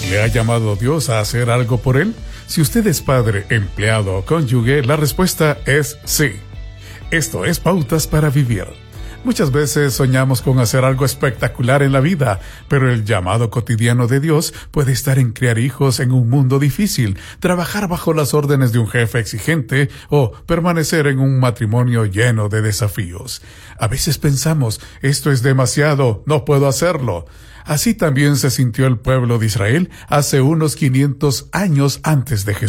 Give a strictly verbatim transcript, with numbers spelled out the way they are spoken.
¿Le ha llamado Dios a hacer algo por él? Si usted es padre, empleado o cónyuge, la respuesta es sí. Esto es Pautas para Vivir. Muchas veces soñamos con hacer algo espectacular en la vida, pero el llamado cotidiano de Dios puede estar en criar hijos en un mundo difícil, trabajar bajo las órdenes de un jefe exigente o permanecer en un matrimonio lleno de desafíos. A veces pensamos, esto es demasiado, no puedo hacerlo. Así también se sintió el pueblo de Israel hace unos quinientos años antes de Jesús.